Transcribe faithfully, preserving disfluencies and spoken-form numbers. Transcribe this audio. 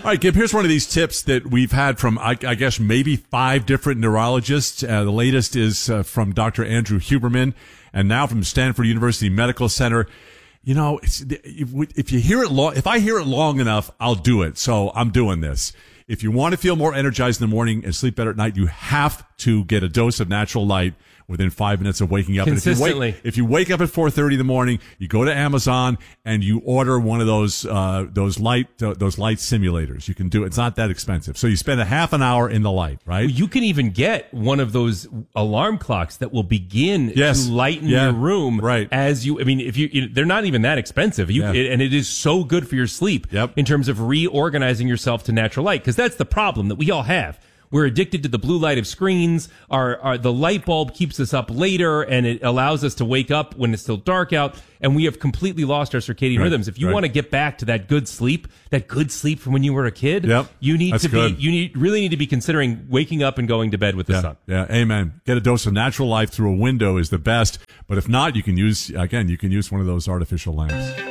right, Gib, here's one of these tips that we've had from, I, I guess, maybe five different neurologists. Uh, the latest is uh, from Doctor Andrew Huberman, and now from Stanford University Medical Center. You know, it's, if, if you hear it long, if I hear it long enough, I'll do it. So I'm doing this. If you want to feel more energized in the morning and sleep better at night, you have to get a dose of natural light within five minutes of waking up. Consistently. And if you wake, if you wake up at four thirty in the morning, you go to Amazon and you order one of those, uh, those light, uh, those light simulators. You can do it. It's not that expensive. So you spend a half an hour in the light, right? You can even get one of those alarm clocks that will begin yes. to lighten yeah. your room right. as you, I mean, if you, you they're not even that expensive. You, yeah. it, and it is so good for your sleep yep. in terms of reorganizing yourself to natural light. Cause that's the problem that we all have. We're addicted to the blue light of screens. Our, our, the light bulb keeps us up later and it allows us to wake up when it's still dark out. And we have completely lost our circadian right, rhythms. If you right. want to get back to that good sleep, that good sleep from when you were a kid, yep, you need that's to good. be, you need, really need to be considering waking up and going to bed with the yeah, sun. Yeah. Amen. Get a dose of natural light through a window is the best. But if not, you can use, again, you can use one of those artificial lamps.